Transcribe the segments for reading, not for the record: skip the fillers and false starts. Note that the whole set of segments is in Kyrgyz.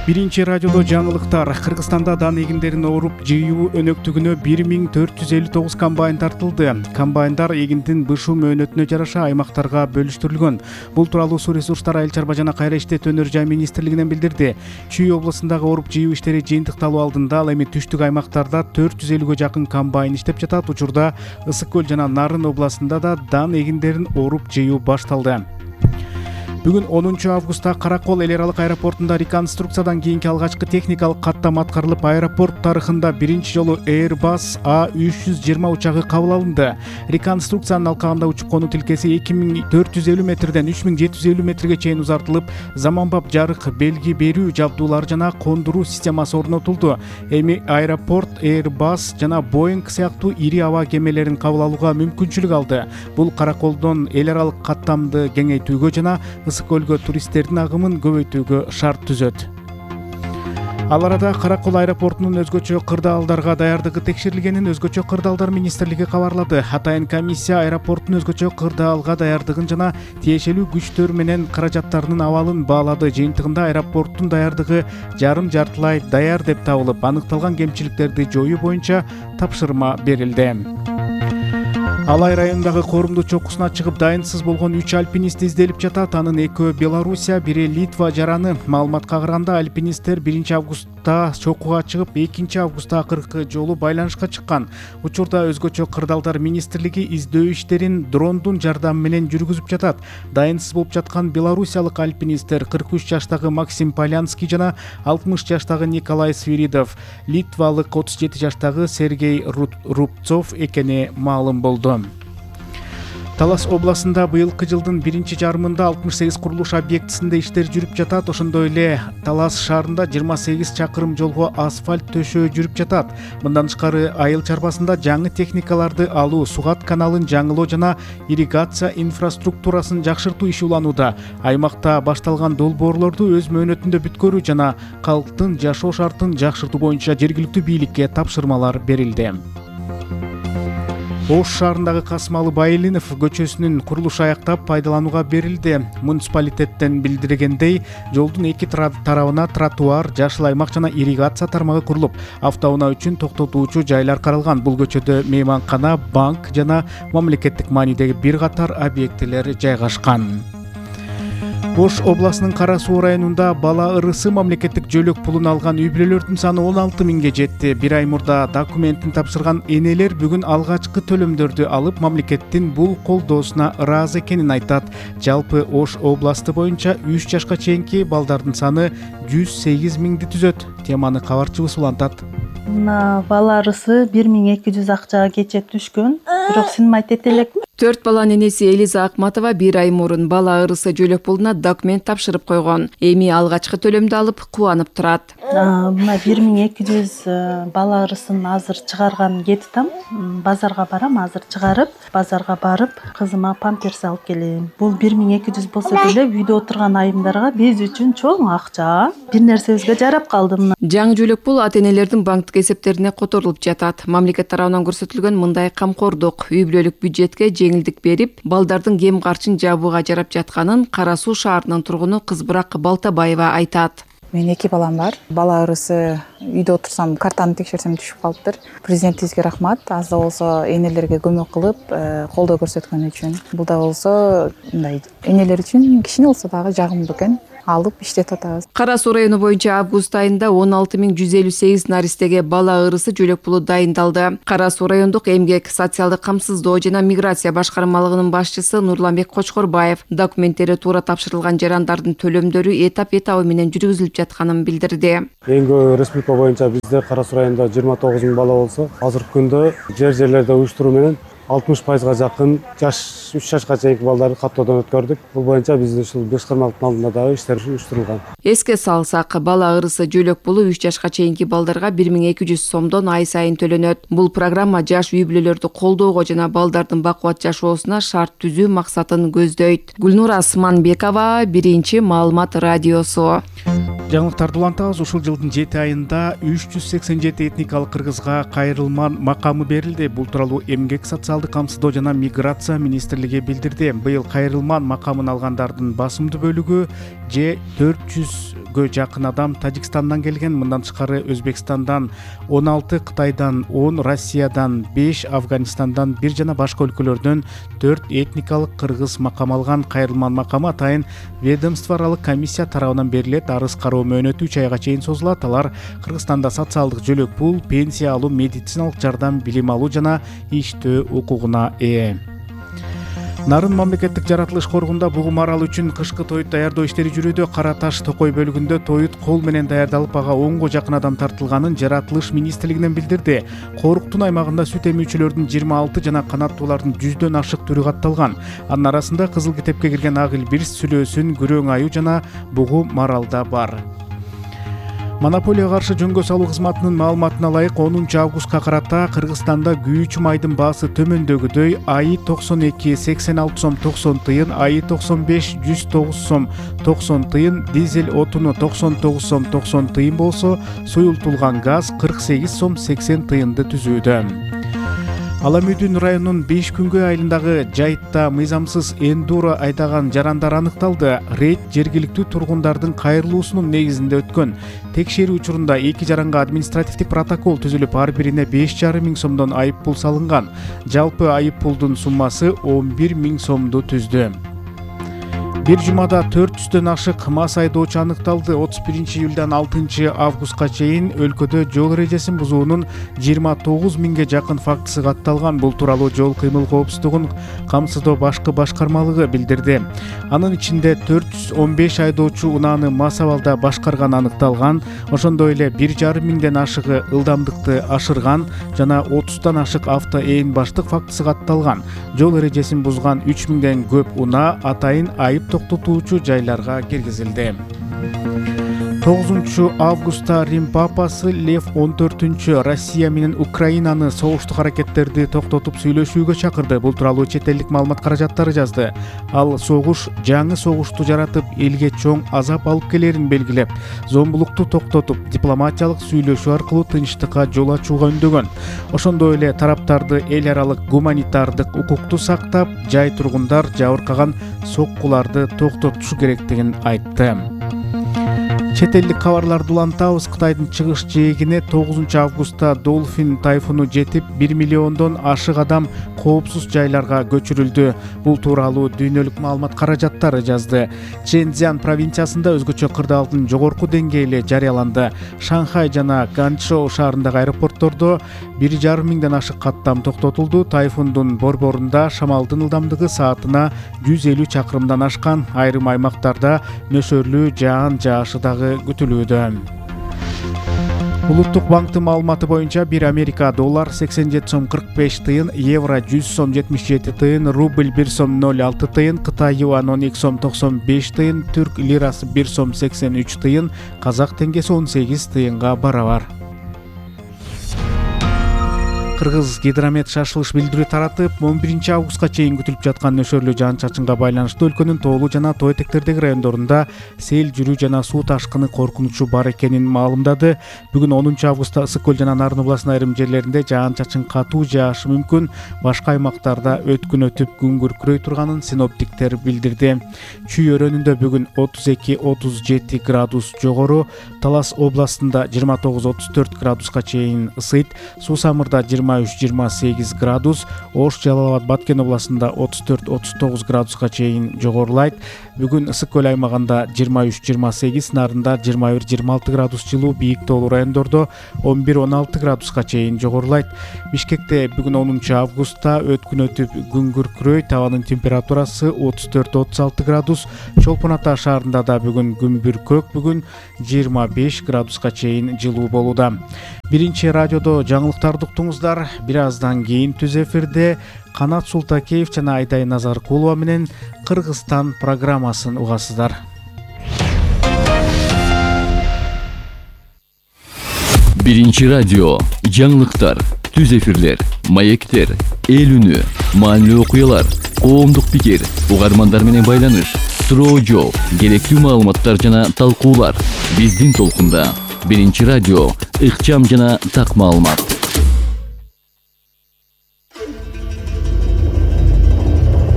Биринчи радиодо жаңылыктар. Кыргызстанда дан эгиндерин ооруп жыюу өнөктүгүнө 1459 комбайн тартылды. Комбайндар эгиндин бышуу мөөнөтүнө жараша аймактарга бөлүштүрүлгөн. Бул тууралуу Суу ресурстар, айыл чарба жана кайра иштетүү өнөр жай министрлигинен билдирди. Чүй облусундагы ооруп жыюу иштери жыйынтыкталуу алдында ал эми түштүк аймактарда 450ге жакын комбайн иштеп жатат. Учурда Ысык көл жана Нарын областында да дан эгиндерин ооруп жыюу башталды. Бүгүн 10 августта Каракол эл аралык аэропортунда реконструкциядан кийинки алгачкы техникалык каттам аткарылып, аэропорт тарыхында биринчи жолу Airbus A320 учагы кабыл алынды. Реконструкциянын алкагында учуп конуу тилкеси 2450 метрден 3750 метрге чейин узартылып, заманбап жарык, белги берүү жабдуулары жана кондуруу системасы орнотулду. Эми аэропорт Airbus жана Boeing сыяктуу ири аба кемелерин кабыл алууга мүмкүнчүлүк алды. Бул Караколдон эл аралык каттамды кеңейтүүгө жана Ысык көлгө туристтердин агымын көбөйтүүгө шарт түзөт. Ал арада Каракол аэропортунун өзгөчө кырдаалдарга даярдыгы текшерилгенин Өзгөчө кырдаалдар министрлиги кабарлады. Атайын комиссия аэропорттун өзгөчө кырдаалга даярдыгын жана тиешелүү күчтөр менен каражаттарынын абалын баалады. Жыйынтыгында аэропорттун даярдыгы жарым-жартылай даяр деп табылып, аныкталган кемчиликтерди жоюу боюнча тапшырма берилди. Алай районундагы Корумду чокусуна чыгып дайынсыз болгон 3 альпинист изделип жатат. Анын экөө Белоруссия, бири Литва жараны. Маалыматка караганда альпинисттер 1 августта чокуга чыгып, 2 августта акыркы жолу байланышка чыккан. Учурда өзгөчө кырдаалдар министрлиги издөө иштерин дрондун жардамы менен жүргүзүп жатат. Дайынсыз болуп жаткан белоруссиялык альпинисттер 43 жаштагы Максим Полянский жана 60 жаштагы Николай Свиридов, литвалык 37 жаштагы Сергей Рубцов экени маалым болду. Талас областында быйылкы жылдын биринчи жарымында 68 курулуш объектисинде иштер жүрүп жатат. Ошондой эле Талас шаарында 28 чакырым жолго асфальт төшөө жүрүп жатат. Мындан тышкары айыл чарбасында жаңы техникаларды алуу, Сугат каналын жаңылоо жана ирригация инфраструктурасын жакшыртуу иши уланууда. Аймакта башталган долбоорлорду өз мөөнөтүндө бүткөрүү жана калктын жашоо шартын жакшыртуу боюнча жергиликтүү бийликке тапшырмалар берилди. Ош шаарындагы Касымалы Байлинов көчөсүнүн курулушу аяктап пайдаланууга берилди. Муниципалитеттен билдиргендей, жолдун эки тарабына тротуар, жашыл аймак жана ирригация тармагы курулуп, автоунаа үчүн токтотуучу жайлар каралган. Бул көчөдө мейманкана, банк жана мамлекеттик маанидеги бир катар объектилер жайгашкан. Ош областынын Кара Суу районунда бала ырысы мамлекеттик жөлөк пулун алган үй-бүлөлөрдүн саны 16 миңге жетти. Бир ай мурда документин тапшырган энелер бүгүн алгачкы төлөмдөрдү алып, мамлекеттин бул колдоосуна ыраазы экенин айтат. Жалпы Ош областы боюнча 3 жашка чейинки балдардын саны 108 миңди түзөт. Теманы кабарчыбыз улантат. Бала ырысы 1200 акчага кече түшкөн. Бирок синим айтет элекми? 4 баланын энеси Элиза Акматова 1 ай мурун бала ырысы жөлөк пулуна документ тапшырып койгон. Эми алгачкы төлөмдү алып кубанып турат. Мына 1200 бала ырысын азыр чыгарган кетитам. Базарга барам, азыр чыгарып, базарга барып, кызыма памперс алып келем. Бул 1200 болсо деле үйдө отурган айымдарга биз үчүн чоң акча. Бир нерсебизге жарап калды мына. Жаңы жөлөк пул ата-энелердин банктык эсептерине которулуп жатат. Мамлекет тарабынан көрсөтүлгөн мындай камкордук үй-бүлөлүк бюджетке жеңилдик берип, балдардын кем карчын жабууга жарап жатканын Кара Суу шаарынын тургуну Кызбырак Балтабаева айтат. Менин 2 балам бар. Бала ырысы үйдө отурсам, картаны текшерсем түшүп калыптыр. Президентибизге рахмат. Аз да болсо энелерге көмөк кылып, колдоо көрсөткөн үчүн. Бул да болсо мындай энелер үчүн кичине болсо дагы жагымдуу экен. Алып иштетип атабыз. Кара Суу району боюнча август айында 16158 наристеге бала ырысы жөлөк пулу дайындалды. Кара Суу райондук эмгек, социалдык камсыздоо жана миграция башкармалыгынын башчысы Нурламбек Кочкорбаев документтери туура тапшырылган жарандардын төлөмдөрү этап-этабы менен жүргүзүлүп жатканын билдирди. Эң көп республика боюнча бизде Кара Суу районунда 29 миң бала болсо, азыркы күндө жерлерде уюштуруу менен 60%га жакын 3 жашка чейинки балдарды каттоодон өткөрдүк. Бул боюнча биздин ушул башкармалыктын алдында дагы иштер уюштурулган. Эске салсак, бала ырысы жөлөк пулу 3 жашка чейинки балдарга 1200 сомдон ай сайын төлөнөт. Бул программа жаш үй-бүлөлөрдү колдоого жана балдардын бакубат жашоосуна шарт түзүү максатын көздөйт. Гүлнура Асманбекова, Биринчи маалымат радиосу. Жаңылыктарды улантабыз. Ушул жылдын 7 айында 387 этникалык кыргызга кайрылман макамы берилди. Бул тууралуу эмгек, социалдык камсыздоо жана миграция министрлиги билдирди. Быйыл кайрылман макамын алгандардын басымдуу бөлүгү же 400 100гө жакын адам Тажикстандан келген. Мындан тышкары Өзбекстандан 16, Кытайдан 10, Россиядан 5, Афганистандан 1 жана башка өлкөлөрдөн 4 этникалык кыргыз макам алган. Кайрылман макамы атайын ведомство аралык комиссия тарабынан берилет. Арыз кароо мөөнөтү 3 айга чейин созулат. Алар Кыргызстанда социалдык жөлөк пул, пенсия алуу, медициналык жардам, билим алуу жана иштөө укугуна ээ. Нарын мамлекеттик жаратылыш коргунда бугум аралы үчүн кышкы тоют даярдоо иштери жүрүүдө. Кара Таш Токой бөлүгүндө тоют кол менен даярдалып, ага 10го жакын адам тартылганын жаратылыш министрлигинен билдирди. Коруктун аймагында сүт эмүүчүлөрдүн 26 жана канаттуулардын 100дөн ашык түрү катталган. Анын арасында кызыл китепке кирген ак илбирс, сүлөөсүн, күрөң аю жана бугу маралда бар. Монополияга каршы жөнгө салуу кызматынын маалыматына ылайык 10 августка карата Кыргызстанда күйүүчү майдын баасы төмөндөгүдөй: АИ 92 86 сом 90 тыйын, АИ 95 109 сом 90 тыйын, дизель отуну 99 сом 90 тыйын болсо, суюлтулган газ 48 сом 80 тыйынды түзүүдө. Аламүдүн районунун 5 күнгөй айылындагы жайытта мыйзамсыз эндуро айдаган жарандар аныкталды. Рейд жергиликтүү тургундардын кайрылуусунун негизинде өткөн. Текшерүү учурунда 2 жаранга административдик протокол түзүлүп, ар бирине 5,5 миң сомдон айып пул салынган. Жалпы айып пулдун суммасы 11 миң сомду түздү. Бир жумада 400дөн ашык мас айдоочу аныкталды. 31 июлдан 6 августка чейин өлкөдө жол эрежесин бузуунун 29 миңге жакын фактысы катталган. Бул тууралуу жол кыймыл коопсуздугун камсыздоо башкы башкармалыгы билдирди. Анын ичинде 415 айдоочу унааны мас абалда башкарганы аныкталган. Ошондой эле 1,5 миңден ашыгы ылдамдыкты ашырган жана 30дан ашык авто ээн баштык фактысы катталган. Жол эрежесин бузган 3 миңден көп унаа атайын айып токтотуучу жайларга киргизилди. 9 августта Рим папасы Лев 14 Россия менен Украинаны согуштук аракеттерди токтотуп сүйлөшүүгө чакырды. Бул тууралуу чет элдик маалымат каражаттары жазды. Ал согуш жаңы согушту жаратып, элге чоң азап алып келерин белгилеп, зомбулукту токтотуп, дипломатиялык сүйлөшүү аркылуу тынчтыкка жол ачууга үндөгөн. Ошондой эле тараптарды эл аралык гуманитардык укукту сактап, жай тургундар жабыркаган соккуларды токтотушу керектигин айтты. Чет элдик кабарларды улантабыз. Кытайдын чыгыш жээгине 9 августта Долфин тайфуну жетип, 1 миллиондон ашык адам коопсуз жайларга көчүрүлдү. Бул тууралуу дүйнөлүк маалымат каражаттары жазды. Чжэнцзян провинциясында өзгөчө кырдаалдын жогорку деңгээли жарыяланды. Шанхай жана Ганчжоу шаарындагы аэропорттордо 1,5 миңден ашык каттам токтотулду. Тайфундун борборунда шамалдын ылдамдыгы саатына 150 чакырымдан ашкан. Айрым аймактарда нөсөрлүү жаан жаашы дагы күтүлүүдө. Улуттук банктын маалыматы боюнча 1 Америка доллар 87 сом 45 тыйын, евро 100 сом 77 тыйын, рубль 1 сом 06 тыйын, Кытай юан 12 сом 95 тыйын, түрк лирасы 1 сом 83 тыйын, казак теңгеси 18 тыйынга барабар. Кыргыз гидромет шашылыш билдирүү таратып, 11 августка чейин күтүлүп жаткан нөсөрлүү жаан-чачынга байланыштуу өлкөнүн тоолуу жана тоо этектердеги райондорунда сел жүрүү жана суу ташкыны коркунучу бар экенин маалымдады. Бүгүн 10 августта Ысык көл жана Нарын областынын айрым жерлеринде жаан-чачын катуу жаашы мүмкүн. Башка аймактарда өткүн өтүп күн күркүрөй турганын синоптиктер билдирди. Чүй өрөөнүндө бүгүн 32-37 градус жогору, Талас областында 29-34 градуска чейин ысыйт, Суу-Самырда 23-28 градус, Ош, Жалал-Абад, Баткен областында 34-39 градуска чейин жогорулайт. Бүгүн Ысык көл аймагында 23-28, Нарында 21-26 градус жылуу, бийик тоолуу райондордо 11-16 градуска чейин жогорулайт. Бишкекте бүгүн 10 августта өткүн өтүп күн күркүрөй, табанын температурасы 34-36 градус. Чолпон Ата шаарында да бүгүн күн бүркөк, бүгүн 25 градуска чейин жылуу болууда. Биринчи радиодо жаңылыктарды уктуңуздар. Бир аздан кийин түз эфирде Канат Султакеев жана Айдай Назаркулова менен Кыргызстан программасын угасыздар. Биринчи радио жаңылыктар, түз эфирлер, маектер, эл үнү, маанилүү окуялар, коомдук пикир, угармандар менен байланыш, суроо жооп, керектүү маалыматтар жана талкуулар. Биздин толкунда Биринчи радио, ыкчам жана так маалымат.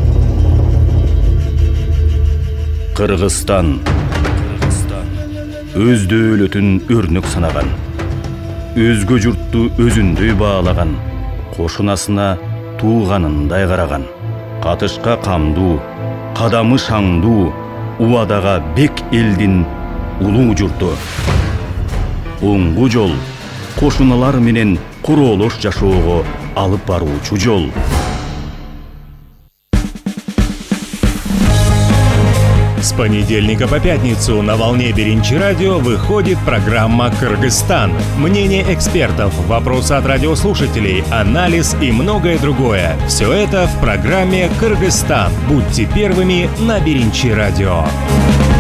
Кыргызстан өз дөөлөтүн өрнөк санаган, өзгө журтту өзүндөй баалаган, кошунасына тууганындай караган, катышка камдуу, кадамы шаңдуу, убадага бек элдин улуу журту. Оңгу жол кошуналар менен куроолош жашоого алып баруучу жол. С понедельника по пятницу на волне Беринчи радио выходит программа «Кыргызстан». Мнение экспертов, вопросы от радиослушателей, анализ и многое другое. Все это в программе «Кыргызстан». Будьте первыми на Беринчи радио.